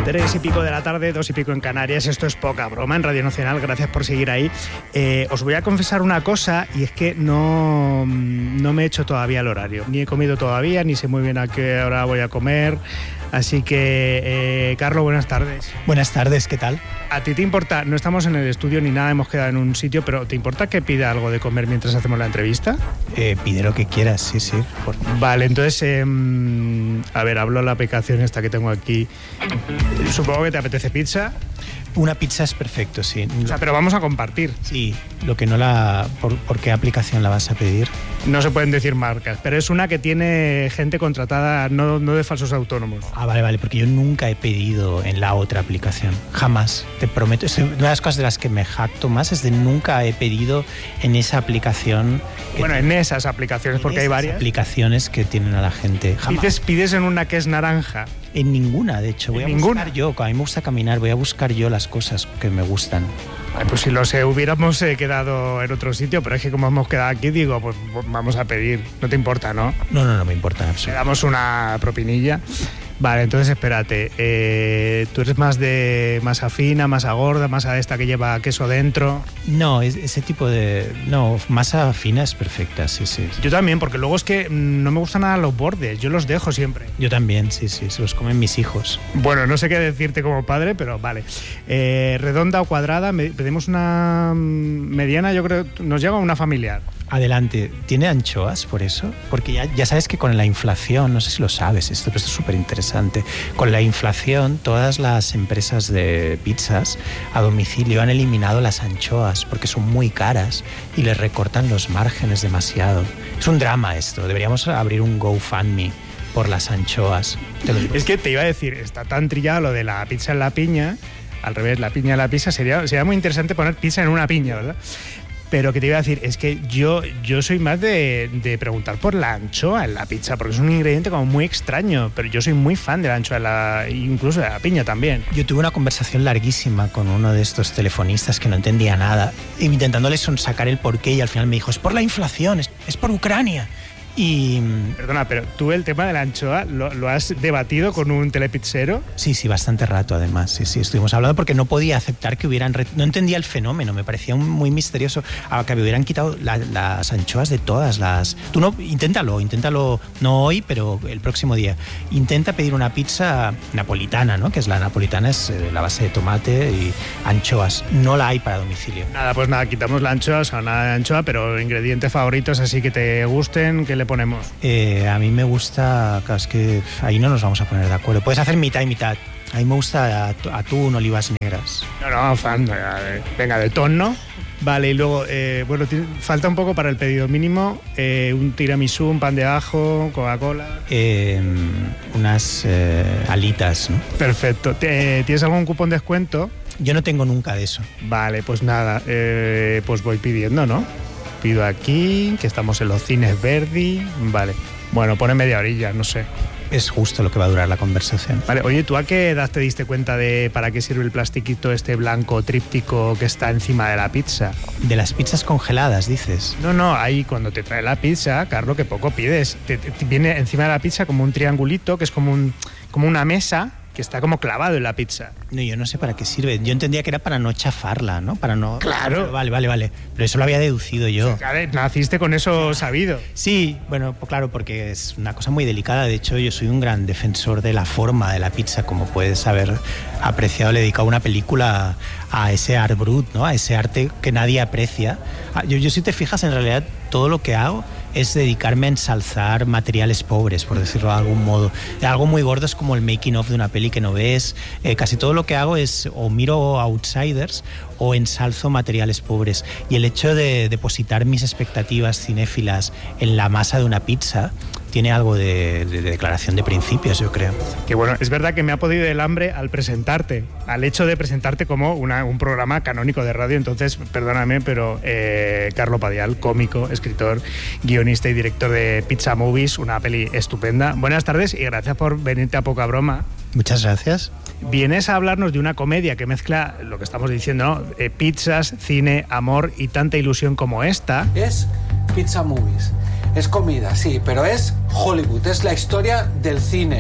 3:00 de la tarde, 2:00 en Canarias. Esto es Poca Broma en Radio Nacional. Gracias por seguir ahí. Os voy a confesar una cosa, y es que no me he hecho todavía el horario. Ni he comido todavía, ni sé muy bien a qué hora voy a comer. Así que, Carlos, buenas tardes. Buenas tardes, ¿qué tal? ¿A ti te importa? No estamos en el estudio ni nada, hemos quedado en un sitio, pero ¿te importa que pida algo de comer mientras hacemos la entrevista? Pide lo que quieras, sí. Vale, entonces, a ver, hablo la aplicación esta que tengo aquí. Supongo que te apetece pizza. Una pizza es perfecto, sí. O sea, pero vamos a compartir. Sí, lo que no ¿Por qué aplicación la vas a pedir? No se pueden decir marcas, pero es una que tiene gente contratada, no de falsos autónomos. Ah, vale, porque yo nunca he pedido en la otra aplicación. Jamás, te prometo. Una de las cosas de las que me jacto más es de nunca he pedido en esa aplicación. Bueno, en esas aplicaciones, porque hay varias. Aplicaciones que tienen a la gente. Jamás. Pides en una que es naranja. En ninguna, de hecho. Voy a buscar yo. A mí me gusta caminar, voy a buscar yo las cosas que me gustan. Pues si hubiéramos quedado en otro sitio, pero es que como hemos quedado aquí, digo, pues vamos a pedir. No te importa, ¿no? No me importa absolutamente. Le damos una propinilla. Vale, entonces espérate. ¿Tú eres más de masa fina, masa gorda, masa esta que lleva queso dentro? No, ese tipo de... No, masa fina es perfecta, sí. Yo también, porque luego es que no me gustan nada los bordes, yo los dejo siempre. Yo también, sí, se los comen mis hijos. Bueno, no sé qué decirte como padre, pero vale. ¿Redonda o cuadrada? Pedimos una mediana, yo creo, nos llega una familiar. Adelante. ¿Tiene anchoas por eso? Porque ya sabes que con la inflación, no sé si lo sabes esto, pero esto es súper interesante. Con la inflación, todas las empresas de pizzas a domicilio han eliminado las anchoas porque son muy caras y les recortan los márgenes demasiado. Es un drama esto. Deberíamos abrir un GoFundMe por las anchoas. Es que te iba a decir, está tan trillado lo de la pizza en la piña, al revés, la piña en la pizza, sería muy interesante poner pizza en una piña, ¿verdad? Pero que te iba a decir, es que yo soy más de preguntar por la anchoa en la pizza, porque es un ingrediente como muy extraño, pero yo soy muy fan de la anchoa, incluso de la piña también. Yo tuve una conversación larguísima con uno de estos telefonistas que no entendía nada, intentándole sacar el porqué, y al final me dijo, es por la inflación, es por Ucrania. Y... Perdona, pero tú el tema de la anchoa lo has debatido con un telepizzero. Sí, bastante rato además, sí, estuvimos hablando porque no podía aceptar que hubieran... No entendía el fenómeno, me parecía muy misterioso que me hubieran quitado las anchoas de todas las... Tú no, inténtalo, no hoy, pero el próximo día. Intenta pedir una pizza napolitana, ¿no? Que es la napolitana, es la base de tomate y anchoas. No la hay para domicilio. Nada, quitamos la anchoa, o sea, nada de anchoa, pero ingredientes favoritos así que te gusten, que le ponemos? A mí me gusta, claro, es que ahí no nos vamos a poner de acuerdo. Puedes hacer mitad y mitad. A mí me gusta atún, olivas negras. No, fan. Venga, de tono. Vale, y luego, falta un poco para el pedido mínimo. Un tiramisú, un pan de ajo, Coca-Cola. Unas alitas, ¿no? Perfecto. ¿Tienes algún cupón de descuento? Yo no tengo nunca de eso. Vale, pues nada, pues voy pidiendo, ¿no? Pido aquí, que estamos en los cines Verdi. Vale. Bueno, pone media orilla, no sé. Es justo lo que va a durar la conversación. Vale, oye, ¿tú a qué edad te diste cuenta de para qué sirve el plastiquito este blanco tríptico que está encima de la pizza? De las pizzas congeladas, dices. No, ahí cuando te trae la pizza, Carlos, que poco pides. Te viene encima de la pizza como un triangulito, que es como una mesa que está como clavado en la pizza. No, yo no sé para qué sirve. Yo entendía que era para no chafarla, ¿no? Para no... Claro. Vale. Pero eso lo había deducido yo. Sí, claro, naciste con eso sabido. Sí, bueno, pues claro, porque es una cosa muy delicada. De hecho, yo soy un gran defensor de la forma de la pizza, como puedes haber apreciado. Le he dedicado una película a ese art brut, ¿no? A ese arte que nadie aprecia. Yo si te fijas, en realidad, todo lo que hago es dedicarme a ensalzar materiales pobres, por decirlo de algún modo. Algo muy gordo es como el making of de una peli que no ves. Casi todo lo que hago es o miro outsiders o ensalzo materiales pobres. Y el hecho de depositar mis expectativas cinéfilas en la masa de una pizza tiene algo de declaración de principios, yo creo. Que bueno, es verdad que me ha podido el hambre al presentarte, al hecho de presentarte como un programa canónico de radio. Entonces, perdóname, pero Carlo Padial, cómico, escritor, guionista y director de Pizza Movies, una peli estupenda. Buenas tardes y gracias por venirte a Poca Broma. Muchas gracias. Vienes a hablarnos de una comedia que mezcla lo que estamos diciendo, ¿no? Pizzas, cine, amor y tanta ilusión como esta. Es Pizza Movies. Es comida, sí, pero es Hollywood, es la historia del cine.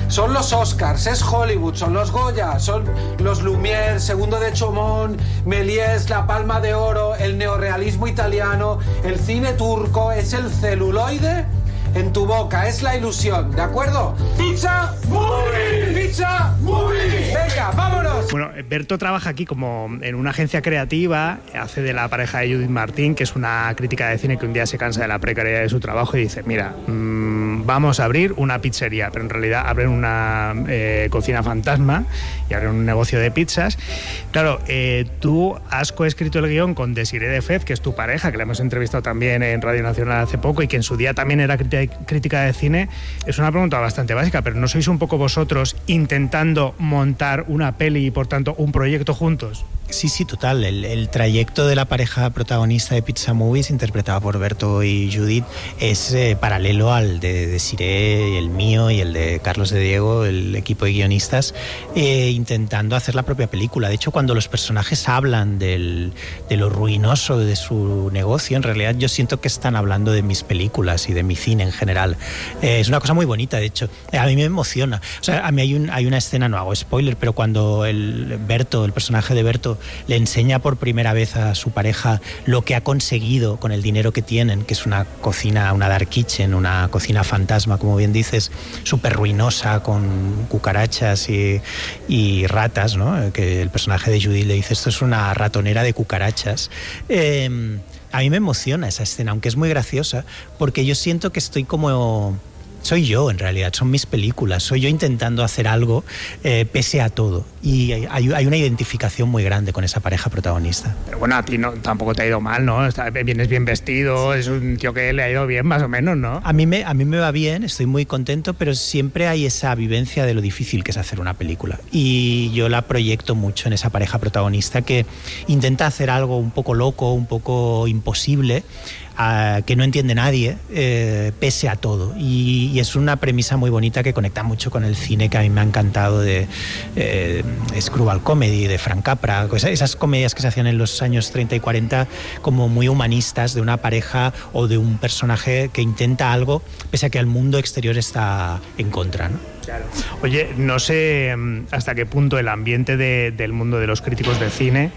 Son los Oscars, es Hollywood, son los Goya, son los Lumière, Segundo de Chaumont, Méliès, la Palma de Oro, el neorrealismo italiano, el cine turco, es el celuloide en tu boca, es la ilusión, ¿de acuerdo? ¡Pizza Movie! ¡Pizza Movie! ¡Venga, vámonos! Bueno, Berto trabaja aquí como en una agencia creativa, hace de la pareja de Judith Martín, que es una crítica de cine que un día se cansa de la precariedad de su trabajo y dice, mira, vamos a abrir una pizzería, pero en realidad abren una cocina fantasma y abren un negocio de pizzas. Claro, tú has coescrito el guión con Desiree Defez, que es tu pareja, que la hemos entrevistado también en Radio Nacional hace poco y que en su día también era crítica de cine. Es una pregunta bastante básica, pero ¿no sois un poco vosotros intentando montar una peli y por tanto un proyecto juntos? Sí, total. El trayecto de la pareja protagonista de Pizza Movies, interpretada por Berto y Judith, es paralelo al de Desiree, el mío y el de Carlos de Diego, el equipo de guionistas, intentando hacer la propia película. De hecho, cuando los personajes hablan de lo ruinoso de su negocio, en realidad yo siento que están hablando de mis películas y de mi cine en general. Es una cosa muy bonita, de hecho. A mí me emociona. O sea, a mí hay una escena, no hago spoiler, pero cuando el personaje de Berto le enseña por primera vez a su pareja lo que ha conseguido con el dinero que tienen, que es una cocina, una dark kitchen, una cocina fantasma, como bien dices, súper ruinosa, con cucarachas y ratas, ¿no? Que el personaje de Judith le dice, esto es una ratonera de cucarachas. A mí me emociona esa escena, aunque es muy graciosa, porque yo siento que estoy como... Soy yo, en realidad, son mis películas. Soy yo intentando hacer algo pese a todo. Y hay una identificación muy grande con esa pareja protagonista. Pero bueno, a ti no, tampoco te ha ido mal, ¿no? Vienes bien vestido, es un tío que le ha ido bien, más o menos, ¿no? A mí me va bien, estoy muy contento, pero siempre hay esa vivencia de lo difícil que es hacer una película. Y yo la proyecto mucho en esa pareja protagonista que intenta hacer algo un poco loco, un poco imposible, que no entiende nadie, pese a todo. Y es una premisa muy bonita que conecta mucho con el cine que a mí me ha encantado de Screwball Comedy, de Frank Capra, esas comedias que se hacían en los años 30 y 40 como muy humanistas, de una pareja o de un personaje que intenta algo pese a que el mundo exterior está en contra, ¿no? Claro. Oye, no sé hasta qué punto el ambiente del mundo de los críticos de cine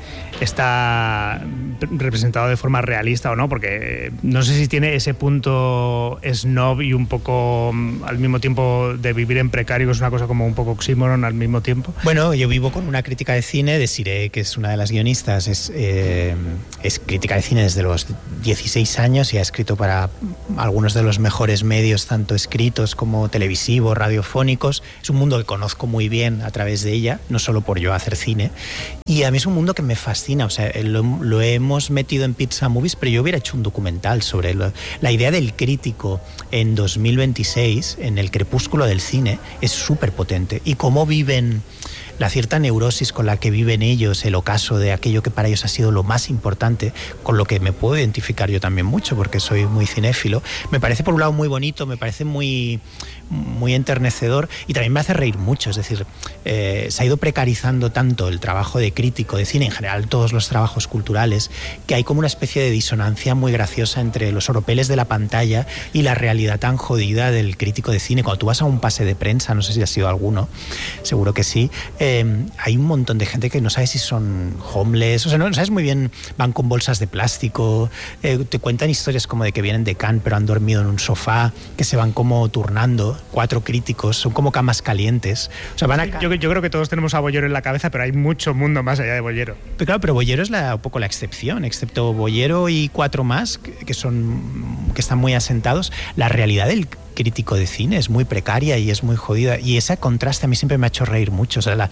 está representado de forma realista o no, porque no sé si tiene ese punto snob y un poco al mismo tiempo de vivir en precario, que es una cosa como un poco oxímoron al mismo tiempo. Bueno, yo vivo con una crítica de cine, Desiree, que es una de las guionistas, es crítica de cine desde los 16 años y ha escrito para algunos de los mejores medios, tanto escritos como televisivos, radiofónicos. Es un mundo que conozco muy bien a través de ella, no solo por yo hacer cine. Y a mí es un mundo que me fascina. O sea, lo hemos metido en Pizza Movies, pero yo hubiera hecho un documental sobre la idea del crítico en 2026, en el crepúsculo del cine, es súper potente. Y cómo viven la cierta neurosis con la que viven ellos, el ocaso de aquello que para ellos ha sido lo más importante, con lo que me puedo identificar yo también mucho, porque soy muy cinéfilo. Me parece por un lado muy bonito, me parece muy enternecedor y también me hace reír mucho. Es decir, se ha ido precarizando tanto el trabajo de crítico de cine, en general todos los trabajos culturales, que hay como una especie de disonancia muy graciosa entre los oropeles de la pantalla y la realidad tan jodida del crítico de cine. Cuando tú vas a un pase de prensa, no sé si has sido alguno, seguro que sí, hay un montón de gente que no sabes si son homeless, o sea, no sabes muy bien, van con bolsas de plástico, te cuentan historias como de que vienen de Cannes pero han dormido en un sofá, que se van como turnando, 4 críticos, son como camas calientes. O sea, van a... yo creo que todos tenemos a Bollero en la cabeza, pero hay mucho mundo más allá de Bollero. Pero claro, pero Bollero es un poco la excepción, excepto Bollero y 4 más que están muy asentados. La realidad del crítico de cine es muy precaria y es muy jodida, y ese contraste a mí siempre me ha hecho reír mucho. O sea,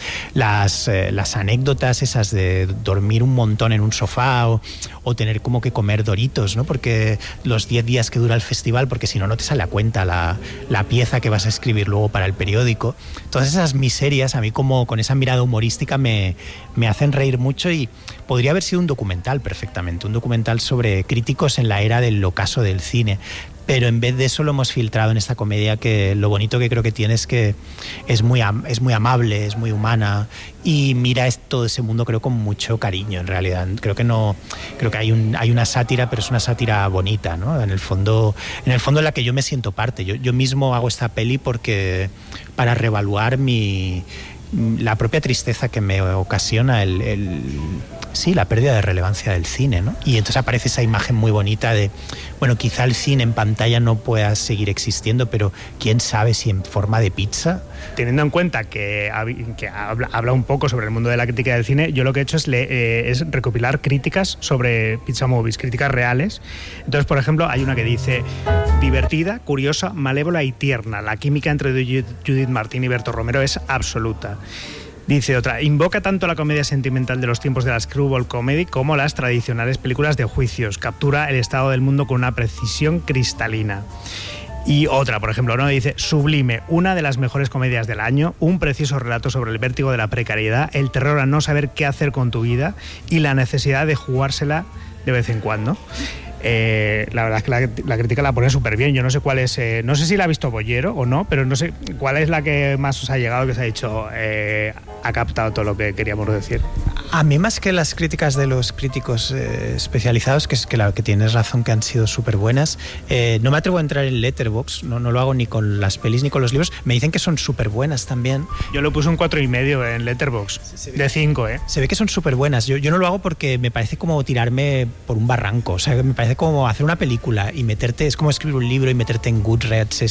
las anécdotas esas de dormir un montón en un sofá o tener como que comer Doritos, ¿no? Porque los 10 días que dura el festival, porque si no, no te sale a cuenta la pieza que vas a escribir luego para el periódico. Todas esas miserias a mí, como con esa mirada humorística, me hacen reír mucho, y podría haber sido un documental perfectamente, un documental sobre críticos en la era del ocaso del cine. pero en vez de eso lo hemos filtrado en esta comedia, que lo bonito que creo que tiene es que es muy amable, es muy humana y mira todo ese mundo, creo, con mucho cariño. En realidad creo que hay una sátira, pero es una sátira bonita, ¿no? En el fondo en la que yo me siento parte. Yo mismo hago esta peli porque para reevaluar la propia tristeza que me ocasiona la pérdida de relevancia del cine, ¿no? Y entonces aparece esa imagen muy bonita de, bueno, quizá el cine en pantalla no pueda seguir existiendo, pero quién sabe si en forma de pizza. Teniendo en cuenta que habla un poco sobre el mundo de la crítica del cine, yo lo que he hecho es recopilar críticas sobre Pizza Movies, críticas reales. Entonces, por ejemplo, hay una que dice: divertida, curiosa, malévola y tierna. La química entre Judith Martín y Berto Romero es absoluta. Dice otra: invoca tanto la comedia sentimental de los tiempos de la screwball comedy como las tradicionales películas de juicios. Captura el estado del mundo con una precisión cristalina. Y otra, por ejemplo, ¿no? Dice: sublime, una de las mejores comedias del año, un precioso relato sobre el vértigo de la precariedad, el terror a no saber qué hacer con tu vida y la necesidad de jugársela de vez en cuando. La verdad es que la crítica la pone súper bien. Yo no sé cuál es, no sé si la ha visto Bollero o no, pero no sé cuál es la que más os ha llegado, que os ha dicho ha captado todo lo que queríamos decir. A mí, más que las críticas de los críticos especializados, que tienes razón que han sido súper buenas, no me atrevo a entrar en Letterboxd, no lo hago ni con las pelis ni con los libros. Me dicen que son súper buenas también. Yo lo puse un 4,5 en Letterboxd, de 5, Se ve que son súper buenas. Yo no lo hago porque me parece como tirarme por un barranco. O sea, me parece como hacer una película y meterte, es como escribir un libro y meterte en Goodreads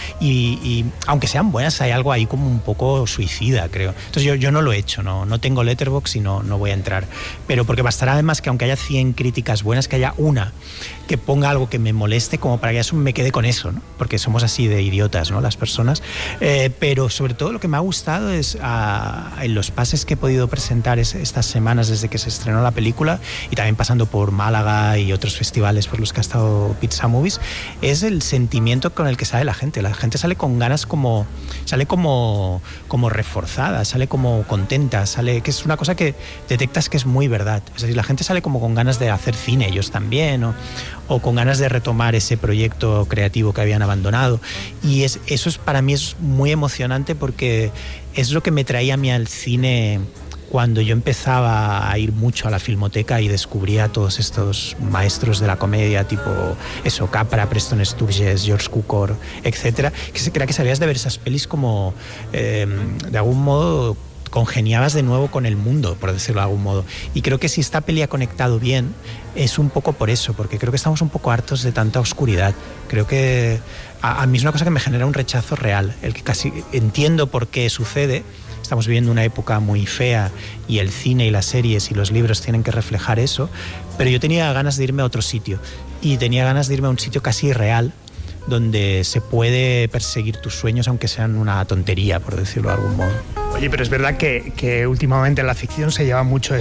y aunque sean buenas, hay algo ahí como un poco suicida, creo. Entonces yo no lo he hecho, no tengo Letterboxd y no voy a entrar. Pero porque bastará además que aunque haya 100 críticas buenas, que haya una que ponga algo que me moleste, como para que eso me quede con eso, ¿no? Porque somos así de idiotas, ¿no? Las personas. Pero sobre todo lo que me ha gustado es en los pases que he podido presentar estas semanas desde que se estrenó la película, y también pasando por Málaga y otros festivales por los que ha estado Pizza Movies, es el sentimiento con el que sale la gente. La gente sale con ganas sale como reforzada, sale como contenta, que es una cosa que detectas que es muy verdad. Es decir, la gente sale como con ganas de hacer cine ellos también, o con ganas de retomar ese proyecto creativo que habían abandonado. Y eso para mí es muy emocionante, porque es lo que me traía a mí al cine cuando yo empezaba a ir mucho a la Filmoteca y descubría a todos estos maestros de la comedia, tipo Capra, Preston Sturges, George Cukor, etcétera, que era que sabías de ver esas pelis como de algún modo congeniabas de nuevo con el mundo, por decirlo de algún modo. Y creo que si esta peli ha conectado bien, es un poco por eso, porque creo que estamos un poco hartos de tanta oscuridad. Creo que a mí es una cosa que me genera un rechazo real, el que casi entiendo por qué sucede. Estamos viviendo una época muy fea y el cine y las series y los libros tienen que reflejar eso, pero yo tenía ganas de irme a otro sitio, y tenía ganas de irme a un sitio casi irreal, donde se puede perseguir tus sueños aunque sean una tontería, por decirlo de algún modo. Oye, pero es verdad que últimamente en la ficción se lleva mucho